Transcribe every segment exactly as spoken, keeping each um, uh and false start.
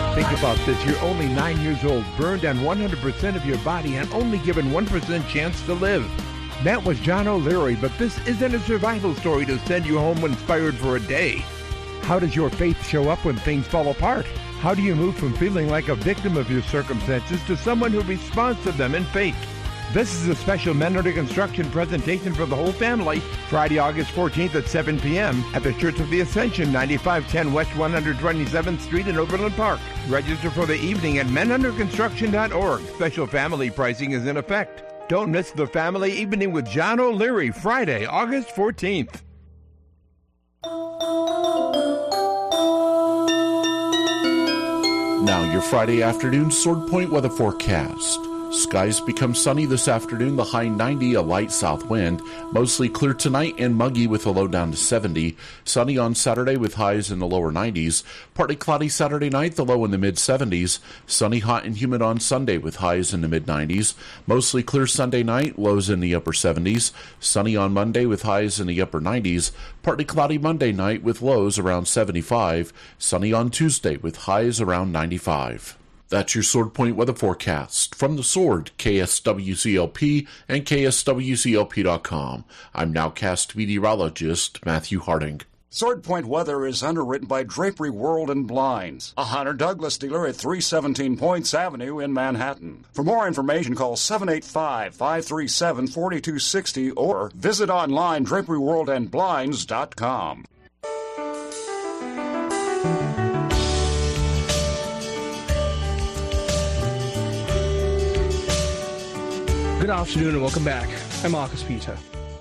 Think about this. You're only nine years old, burned on one hundred percent of your body, and only given one percent chance to live. That was John O'Leary, but this isn't a survival story to send you home inspired for a day. How does your faith show up when things fall apart? How do you move from feeling like a victim of your circumstances to someone who responds to them in faith? This is a special Men Under Construction presentation for the whole family, Friday, August fourteenth at seven p.m. at the Church of the Ascension, ninety-five ten West one hundred twenty-seventh Street in Overland Park. Register for the evening at men under construction dot org. Special family pricing is in effect. Don't miss the family evening with John O'Leary, Friday, August fourteenth. Now your Friday afternoon Sword Point weather forecast. Skies become sunny this afternoon, the high ninety, a light south wind. Mostly clear tonight and muggy with a low down to seventy. Sunny on Saturday with highs in the lower nineties. Partly cloudy Saturday night, the low in the mid seventies. Sunny, hot, and humid on Sunday with highs in the mid nineties. Mostly clear Sunday night, lows in the upper seventies. Sunny on Monday with highs in the upper nineties. Partly cloudy Monday night with lows around seventy-five. Sunny on Tuesday with highs around ninety-five. That's your Sword Point weather forecast. From the Sword, K S W C L P and K S W C L P dot com. I'm nowcast meteorologist Matthew Harding. Sword Point weather is underwritten by Drapery World and Blinds, a Hunter Douglas dealer at three seventeen Points Avenue in Manhattan. For more information, call seven eight five, five three seven, four two six zero or visit online drapery world and blinds dot com. Good afternoon and welcome back. I'm Marcus Peter.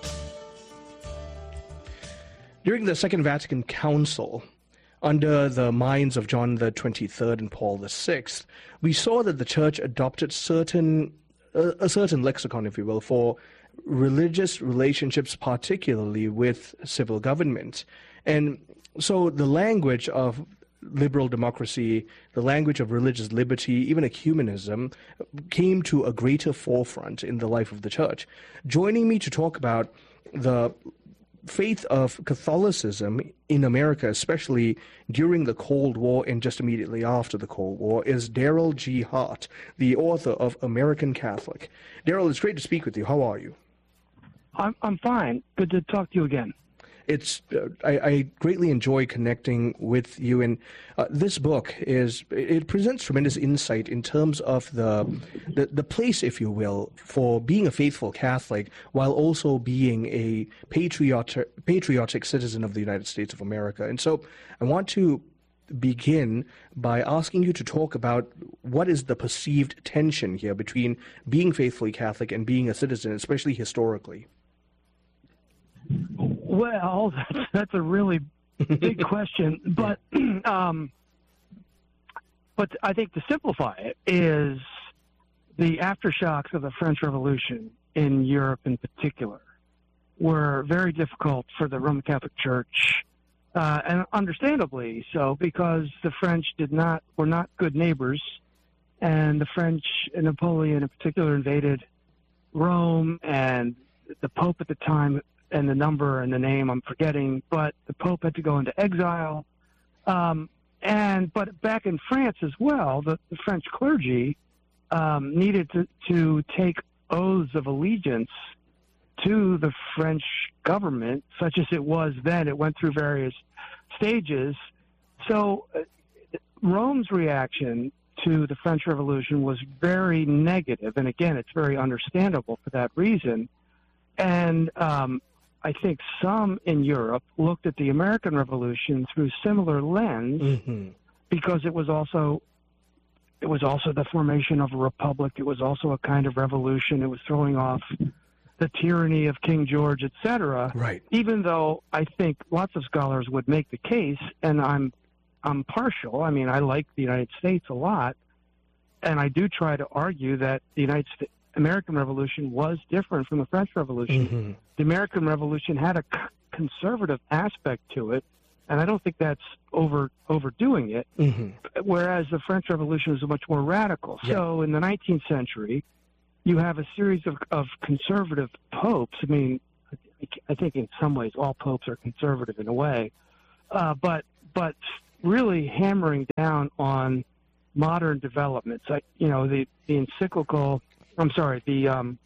During the Second Vatican Council, under the minds of John the twenty-third and Paul the sixth, we saw that the Church adopted certain uh, a certain lexicon, if you will, for religious relationships, particularly with civil government. And so the language of liberal democracy, the language of religious liberty, even ecumenism, came to a greater forefront in the life of the Church. Joining me to talk about the faith of Catholicism in America, especially during the Cold War and just immediately after the Cold War, is Daryl G. Hart, the author of American Catholic. Daryl, it's great to speak with you. How are you? I'm, I'm fine. Good to talk to you again. It's uh, I, I greatly enjoy connecting with you, and uh, this book is it presents tremendous insight in terms of the, the the place, if you will, for being a faithful Catholic while also being a patriotic patriotic citizen of the United States of America. And so, I want to begin by asking you to talk about what is the perceived tension here between being faithfully Catholic and being a citizen, especially historically. Well, that's, that's a really big question, but um, but I think to simplify it is the aftershocks of the French Revolution in Europe in particular were very difficult for the Roman Catholic Church, uh, and understandably so, because the French did not were not good neighbors, and the French, and Napoleon in particular, invaded Rome, and the Pope at the time, and the number and the name I'm forgetting, but the Pope had to go into exile. Um, and but back in France as well, the, the French clergy um, needed to, to take oaths of allegiance to the French government, such as it was then. It went through various stages. So uh, Rome's reaction to the French Revolution was very negative, and again, it's very understandable for that reason. And um, I think some in Europe looked at the American Revolution through similar lens, mm-hmm. because it was also it was also the formation of a republic. It was also a kind of revolution. It was throwing off the tyranny of King George, et cetera. Right. Even though I think lots of scholars would make the case, and I'm I'm partial. I mean, I like the United States a lot, and I do try to argue that the United States American Revolution was different from the French Revolution. Mm-hmm. The American Revolution had a c- conservative aspect to it, and I don't think that's over overdoing it, mm-hmm. whereas the French Revolution was much more radical. Yeah. So in the nineteenth century, you have a series of, of conservative popes. I mean, I think in some ways all popes are conservative in a way, uh, but but really hammering down on modern developments. I, you know, the, the encyclical, I'm sorry, the, um,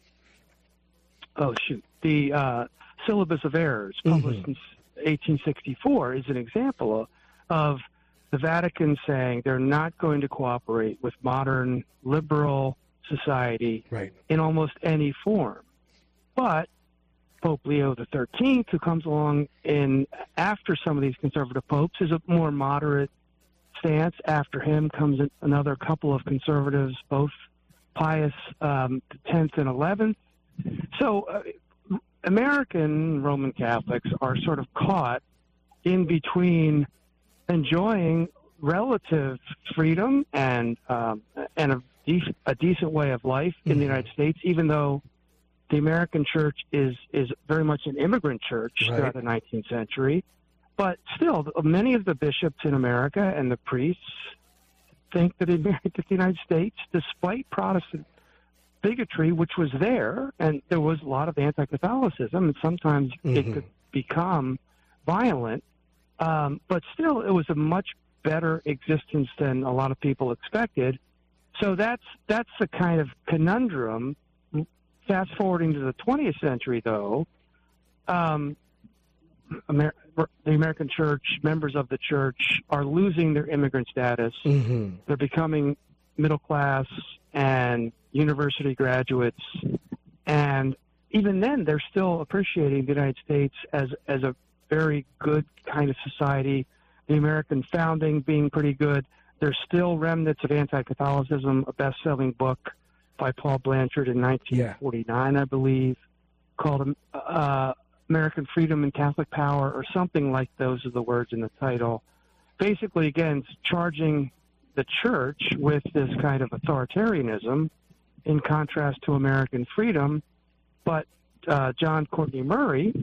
oh, shoot, the uh, Syllabus of Errors, published mm-hmm. in eighteen sixty-four, is an example of, of the Vatican saying they're not going to cooperate with modern liberal society right. in almost any form. But Pope Leo the thirteenth, who comes along in after some of these conservative popes, is a more moderate stance. After him comes another couple of conservatives, both Pius um, the tenth and eleventh. So uh, American Roman Catholics are sort of caught in between enjoying relative freedom and um, and a, dec- a decent way of life in mm-hmm. the United States, even though the American church is, is very much an immigrant church right. throughout the nineteenth century. But still, many of the bishops in America and the priests think that in the United States, despite Protestant bigotry, which was there, and there was a lot of anti-Catholicism, and sometimes mm-hmm. it could become violent, um, but still, it was a much better existence than a lot of people expected. So that's that's the kind of conundrum. Fast forwarding to the twentieth century, though, um, Amer- the American church, members of the church, are losing their immigrant status. Mm-hmm. They're becoming middle class and university graduates, and even then, they're still appreciating the United States as as a very good kind of society. The American founding being pretty good. There's still remnants of anti-Catholicism, a best-selling book by Paul Blanchard in nineteen forty-nine, yeah. I believe, called uh, American Freedom and Catholic Power, or something like those are the words in the title. Basically, again, charging the church with this kind of authoritarianism in contrast to American freedom. But uh, John Courtney Murray,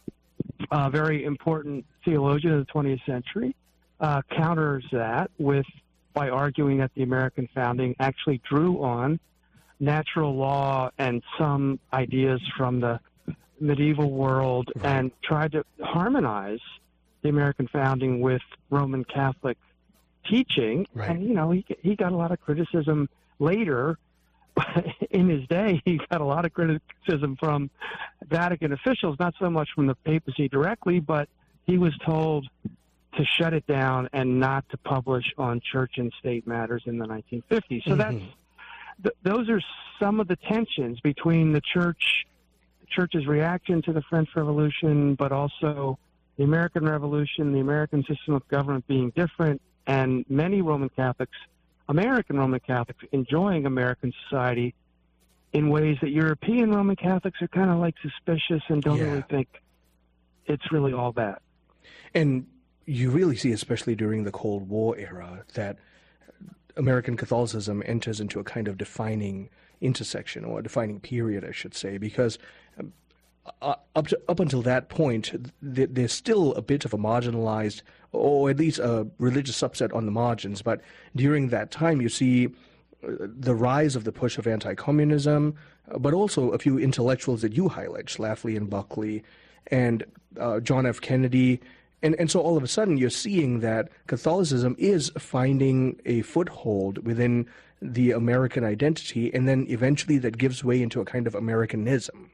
a very important theologian of the twentieth century, uh, counters that with by arguing that the American founding actually drew on natural law and some ideas from the medieval world right. and tried to harmonize the American founding with Roman Catholic teaching. Right. And, you know, he, he got a lot of criticism later. In his day, he got a lot of criticism from Vatican officials, not so much from the papacy directly, but he was told to shut it down and not to publish on church and state matters in the nineteen fifties. So mm-hmm. that's th- those are some of the tensions between the church, the church's reaction to the French Revolution, but also the American Revolution, the American system of government being different, and many Roman Catholics, American Roman Catholics, enjoying American society in ways that European Roman Catholics are kind of like suspicious and don't yeah. really think it's really all that. And you really see, especially during the Cold War era, that American Catholicism enters into a kind of defining intersection, or a defining period, I should say, because uh, up to, up until that point, th- there's still a bit of a marginalized, or at least a religious subset on the margins. But during that time, you see the rise of the push of anti-communism, but also a few intellectuals that you highlight, Schlafly and Buckley, and uh, John F. Kennedy. And and so all of a sudden you're seeing that Catholicism is finding a foothold within the American identity, and then eventually that gives way into a kind of Americanism.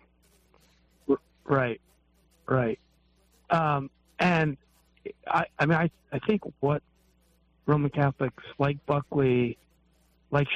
Right, right. Um, and I, I mean, I, I think what Roman Catholics like Buckley, like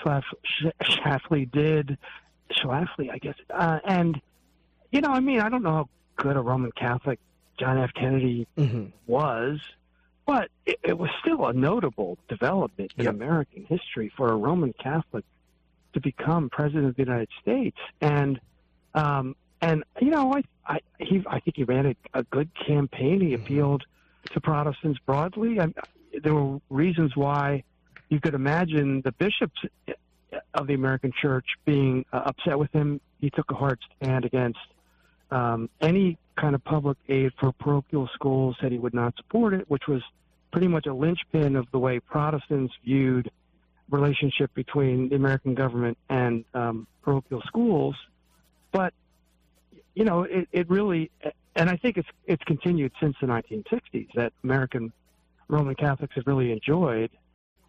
Schlafly did, Schlafly, I guess, uh, and, you know, I mean, I don't know how good a Roman Catholic John F. Kennedy mm-hmm. was, but it, it was still a notable development in yep. American history for a Roman Catholic to become president of the United States. And, um, and you know, I, I, he, I think he ran a, a good campaign. He appealed mm-hmm. to Protestants broadly. I, there were reasons why you could imagine the bishops of the American church being uh, upset with him. He took a hard stand against um, any kind of public aid for parochial schools, said he would not support it, which was pretty much a linchpin of the way Protestants viewed relationship between the American government and um, parochial schools. But, you know, it, it really, and I think it's it's continued since the nineteen sixties, that American Roman Catholics have really enjoyed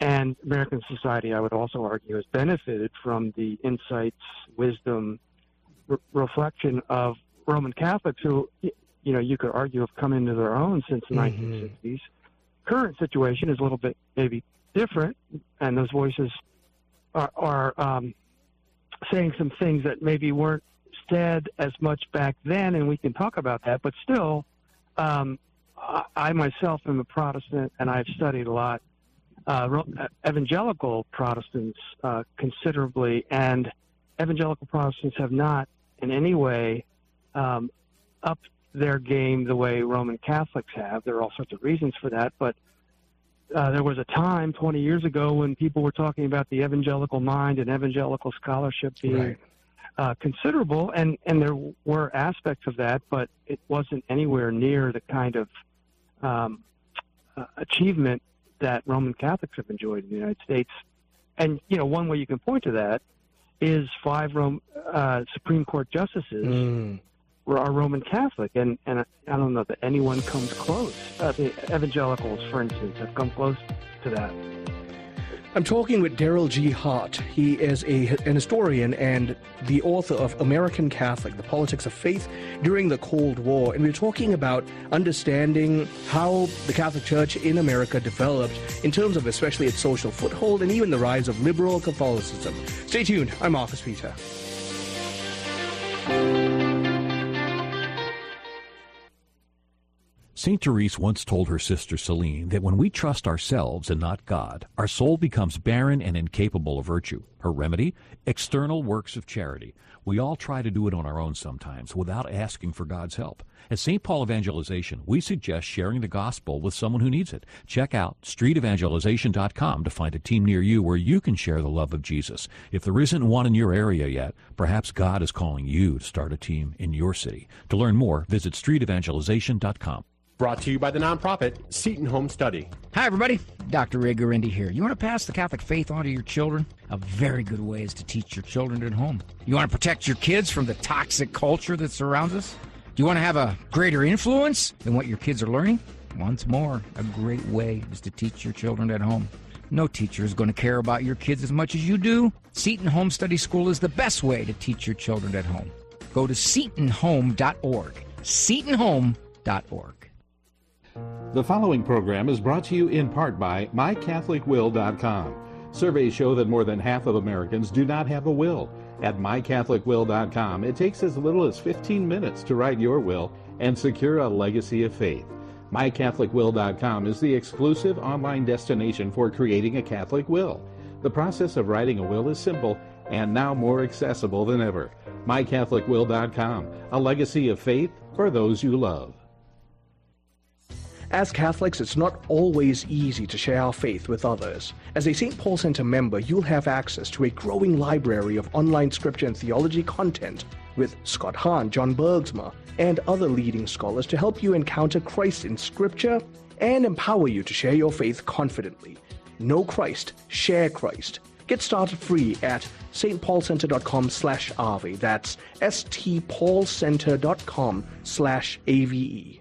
and American society, I would also argue, has benefited from the insights, wisdom, re- reflection of Roman Catholics who, you know, you could argue have come into their own since the mm-hmm. nineteen sixties. Current situation is a little bit maybe different, and those voices are, are um, saying some things that maybe weren't said as much back then, and we can talk about that. But still, um, I, I myself am a Protestant, and I've studied a lot uh, evangelical Protestants uh, considerably, and evangelical Protestants have not in any way um, upped their game the way Roman Catholics have. There are all sorts of reasons for that, but uh, there was a time twenty years ago when people were talking about the evangelical mind and evangelical scholarship being right. uh, considerable, and, and there were aspects of that, but it wasn't anywhere near the kind of um, uh, achievement that Roman Catholics have enjoyed in the United States. And, you know, one way you can point to that is five Rome, uh, Supreme Court justices mm. are Roman Catholic, and, and I don't know that anyone comes close. Uh, the evangelicals, for instance, have come close to that. I'm talking with Daryl G. Hart. He is a, an historian and the author of American Catholic, The Politics of Faith During the Cold War. And we're talking about understanding how the Catholic Church in America developed in terms of especially its social foothold and even the rise of liberal Catholicism. Stay tuned. I'm Marcus Peter. Saint Therese once told her sister Celine that when we trust ourselves and not God, our soul becomes barren and incapable of virtue. Her remedy? External works of charity. We all try to do it on our own sometimes without asking for God's help. At Saint Paul Evangelization, we suggest sharing the gospel with someone who needs it. Check out street evangelization dot com to find a team near you where you can share the love of Jesus. If there isn't one in your area yet, perhaps God is calling you to start a team in your city. To learn more, visit street evangelization dot com. Brought to you by the nonprofit Seton Home Study. Hi, everybody. Doctor Ray Guarendi here. You want to pass the Catholic faith on to your children? A very good way is to teach your children at home. You want to protect your kids from the toxic culture that surrounds us? Do you want to have a greater influence than what your kids are learning? Once more, a great way is to teach your children at home. No teacher is going to care about your kids as much as you do. Seton Home Study School is the best way to teach your children at home. Go to seton home dot org. seton home dot org. The following program is brought to you in part by my catholic will dot com. Surveys show that more than half of Americans do not have a will. At my catholic will dot com, it takes as little as fifteen minutes to write your will and secure a legacy of faith. my catholic will dot com is the exclusive online destination for creating a Catholic will. The process of writing a will is simple and now more accessible than ever. my catholic will dot com, a legacy of faith for those you love. As Catholics, it's not always easy to share our faith with others. As a Saint Paul Center member, you'll have access to a growing library of online scripture and theology content with Scott Hahn, John Bergsma, and other leading scholars to help you encounter Christ in Scripture and empower you to share your faith confidently. Know Christ, share Christ. Get started free at st paul center dot com slash ave. That's s t paul center dot com slash A V E.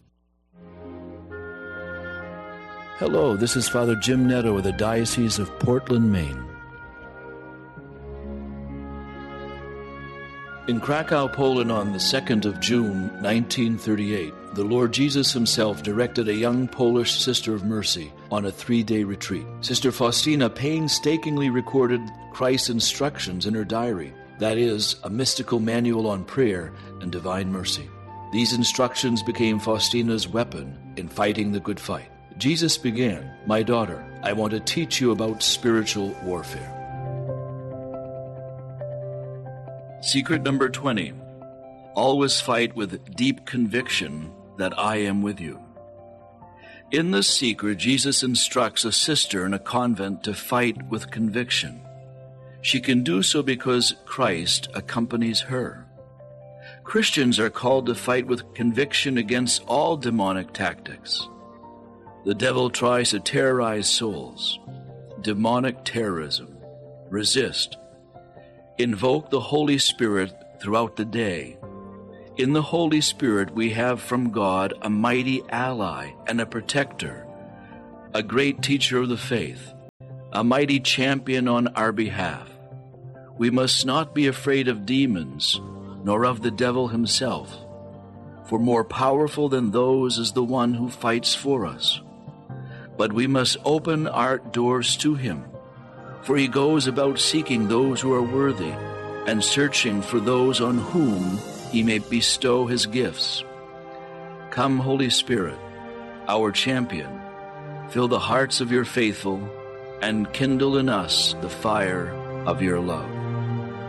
Hello, this is Father Jim Netto of the Diocese of Portland, Maine. In Krakow, Poland on the second of June, nineteen thirty-eight, the Lord Jesus himself directed a young Polish Sister of Mercy on a three-day retreat. Sister Faustina painstakingly recorded Christ's instructions in her diary, that is, a mystical manual on prayer and divine mercy. These instructions became Faustina's weapon in fighting the good fight. Jesus began, "My daughter, I want to teach you about spiritual warfare." Secret number twenty. Always fight with deep conviction that I am with you. In this secret, Jesus instructs a sister in a convent to fight with conviction. She can do so because Christ accompanies her. Christians are called to fight with conviction against all demonic tactics. The devil tries to terrorize souls. Demonic terrorism. Resist. Invoke the Holy Spirit throughout the day. In the Holy Spirit, we have from God a mighty ally and a protector, a great teacher of the faith, a mighty champion on our behalf. We must not be afraid of demons, nor of the devil himself, for more powerful than those is the one who fights for us. But we must open our doors to him, for he goes about seeking those who are worthy and searching for those on whom he may bestow his gifts. Come, Holy Spirit, our champion, fill the hearts of your faithful and kindle in us the fire of your love.